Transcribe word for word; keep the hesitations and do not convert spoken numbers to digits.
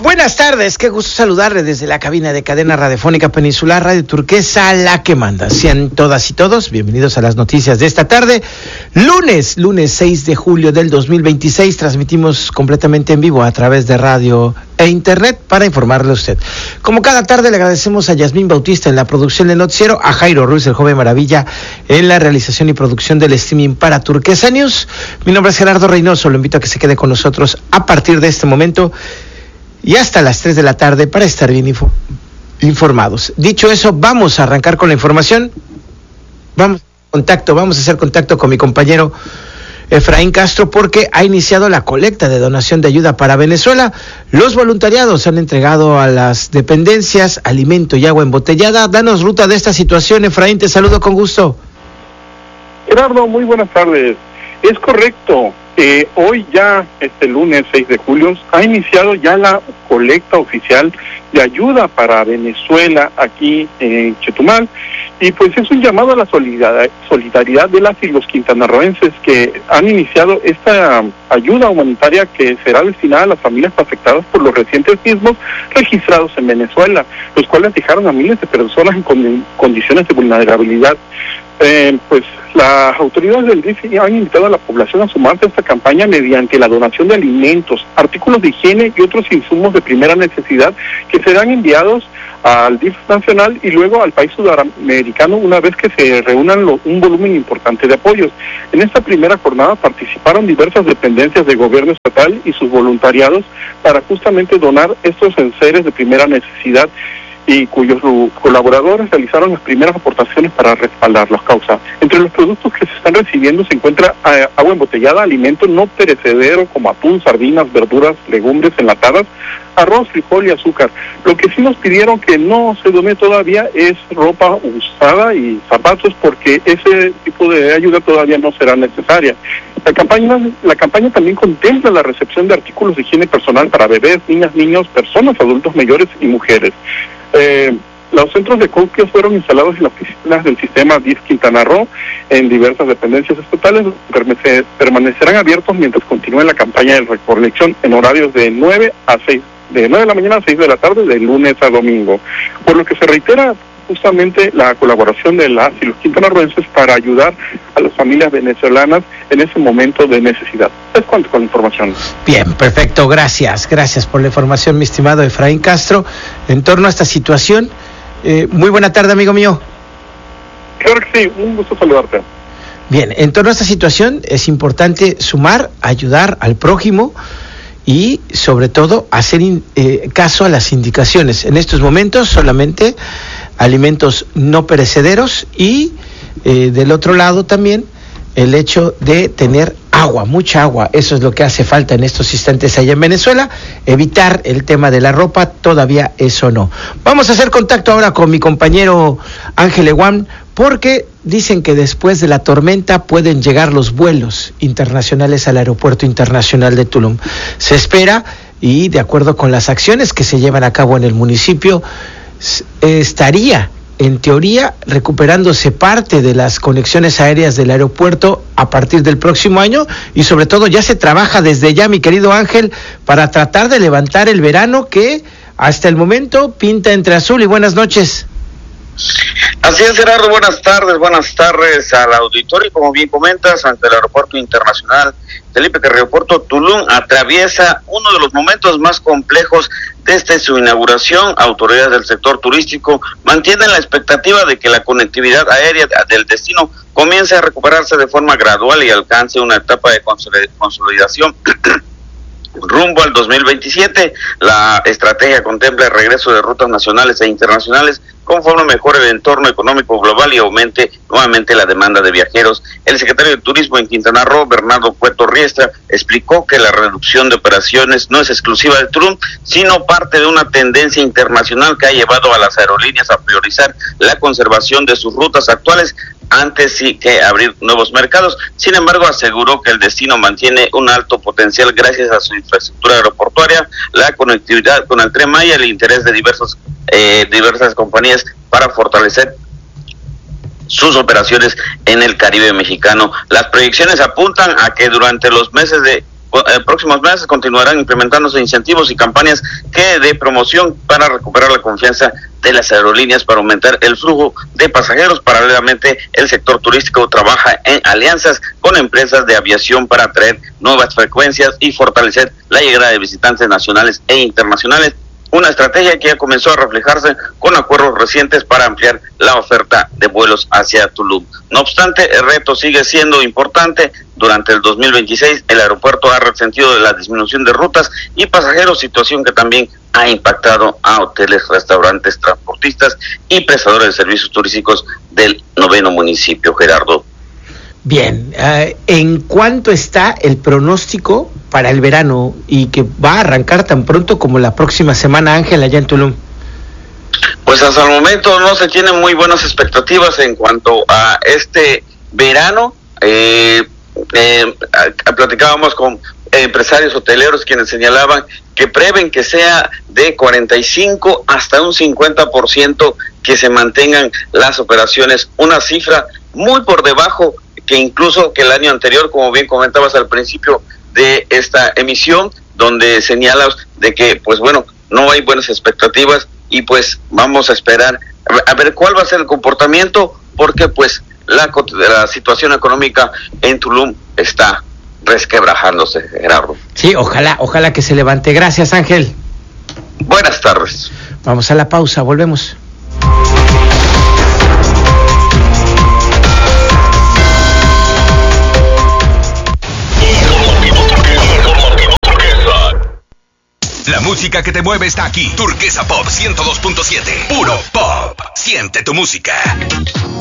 Buenas tardes, qué gusto saludarle desde la cabina de Cadena Radiofónica Peninsular Radio Turquesa, la que manda. Sean todas y todos bienvenidos a las noticias de esta tarde. Lunes, lunes seis de julio del dos mil veintiséis, transmitimos completamente en vivo a través de radio e internet para informarle a usted. Como cada tarde le agradecemos a Yasmín Bautista en la producción del noticiero, a Jairo Ruiz, el joven maravilla, en la realización y producción del streaming para Turquesa News. Mi nombre es Gerardo Reynoso, lo invito a que se quede con nosotros a partir de este momento y hasta las tres de la tarde para estar bien info- informados. Dicho eso, vamos a arrancar con la información. Vamos a contacto, vamos a hacer contacto con mi compañero Efraín Castro porque ha iniciado la colecta de donación de ayuda para Venezuela. Los voluntariados han entregado a las dependencias alimento y agua embotellada. Danos ruta de esta situación, Efraín, te saludo con gusto. Gerardo, muy buenas tardes. Es correcto. Eh, hoy ya, este lunes seis de julio, ha iniciado ya la colecta oficial de ayuda para Venezuela aquí en Chetumal, y pues es un llamado a la solidaridad de las y los quintanarroenses que han iniciado esta ayuda humanitaria que será destinada a las familias afectadas por los recientes sismos registrados en Venezuela, los cuales dejaron a miles de personas en con- condiciones de vulnerabilidad. Eh, pues las autoridades del D I F han invitado a la población a sumarse a esta campaña mediante la donación de alimentos, artículos de higiene y otros insumos de primera necesidad que serán enviados al D I F nacional y luego al país sudamericano una vez que se reúnan lo, un volumen importante de apoyos. En esta primera jornada participaron diversas dependencias del gobierno estatal y sus voluntariados para justamente donar estos enseres de primera necesidad, y cuyos colaboradores realizaron las primeras aportaciones para respaldar las causas. Entre los productos que se están recibiendo se encuentra eh, agua embotellada, alimento no perecedero como atún, sardinas, verduras, legumbres enlatadas, arroz, frijol y azúcar. Lo que sí nos pidieron que no se done todavía es ropa usada y zapatos, porque ese tipo de ayuda todavía no será necesaria. La campaña, la campaña también contempla la recepción de artículos de higiene personal para bebés, niñas, niños, personas, adultos mayores y mujeres. Eh, los centros de acopio fueron instalados en las oficinas del sistema D I F Quintana Roo en diversas dependencias estatales, donde permanecerán abiertos mientras continúe la campaña de recolección en horarios de nueve a seis, de nueve de la mañana a seis de la tarde, de lunes a domingo. Por lo que se reitera justamente la colaboración de las y los quintanarroenses para ayudar a las familias venezolanas en ese momento de necesidad. Es cuanto con la información. Bien, perfecto, gracias, gracias por la información, mi estimado Efraín Castro. En torno a esta situación, eh, muy buena tarde, amigo mío. Claro que sí, un gusto saludarte. Bien, en torno a esta situación es importante sumar, ayudar al prójimo y sobre todo hacer in, eh, caso a las indicaciones. En estos momentos solamente alimentos no perecederos y eh, del otro lado también el hecho de tener agua, mucha agua. Eso es lo que hace falta en estos instantes allá en Venezuela. Evitar el tema de la ropa, todavía eso no. Vamos a hacer contacto ahora con mi compañero Ángel Eguán, porque dicen que después de la tormenta pueden llegar los vuelos internacionales al Aeropuerto Internacional de Tulum. Se espera, y de acuerdo con las acciones que se llevan a cabo en el municipio, estaría en teoría recuperándose parte de las conexiones aéreas del aeropuerto a partir del próximo año, y sobre todo ya se trabaja desde ya, mi querido Ángel, para tratar de levantar el verano que hasta el momento pinta entre azul. Y buenas noches. Así es, Gerardo, buenas tardes, buenas tardes al auditorio. Como bien comentas, ante el Aeropuerto Internacional Felipe Carrillo Puerto, Tulum atraviesa uno de los momentos más complejos desde su inauguración. Autoridades del sector turístico mantienen la expectativa de que la conectividad aérea del destino comience a recuperarse de forma gradual y alcance una etapa de consolidación rumbo al dos mil veintisiete. La estrategia contempla el regreso de rutas nacionales e internacionales conforme mejore el entorno económico global y aumente nuevamente la demanda de viajeros. El secretario de Turismo en Quintana Roo, Bernardo Cueto Riestra, explicó que la reducción de operaciones no es exclusiva de Tulum, sino parte de una tendencia internacional que ha llevado a las aerolíneas a priorizar la conservación de sus rutas actuales antes sí que abrir nuevos mercados. Sin embargo, aseguró que el destino mantiene un alto potencial gracias a su infraestructura aeroportuaria, la conectividad con el Tren Maya y el interés de diversos, eh, diversas compañías para fortalecer sus operaciones en el Caribe mexicano. Las proyecciones apuntan a que durante los meses de eh, próximos meses continuarán implementándose incentivos y campañas que de promoción para recuperar la confianza de las aerolíneas para aumentar el flujo de pasajeros. Paralelamente, el sector turístico trabaja en alianzas con empresas de aviación para atraer nuevas frecuencias y fortalecer la llegada de visitantes nacionales e internacionales. Una estrategia que ya comenzó a reflejarse con acuerdos recientes para ampliar la oferta de vuelos hacia Tulum. No obstante, el reto sigue siendo importante. Durante el dos mil veintiséis, el aeropuerto ha resentido de la disminución de rutas y pasajeros, situación que también ha impactado a hoteles, restaurantes, transportistas y prestadores de servicios turísticos del noveno municipio, Gerardo. Bien, uh, ¿en cuánto está el pronóstico para el verano y que va a arrancar tan pronto como la próxima semana, Ángel, allá en Tulum? Pues hasta el momento no se tienen muy buenas expectativas en cuanto a este verano. Eh, eh, platicábamos con empresarios hoteleros quienes señalaban que prevén que sea de cuarenta y cinco hasta un cincuenta por ciento que se mantengan las operaciones, una cifra muy por debajo que incluso que el año anterior, como bien comentabas al principio de esta emisión, donde señalas de que, pues bueno, no hay buenas expectativas y pues vamos a esperar a ver cuál va a ser el comportamiento, porque pues la, la situación económica en Tulum está resquebrajándose, Gerardo. Sí, ojalá, ojalá que se levante. Gracias, Ángel. Buenas tardes. Vamos a la pausa, volvemos. La música que te mueve está aquí. Turquesa Pop ciento dos punto siete. Puro pop. Siente tu música.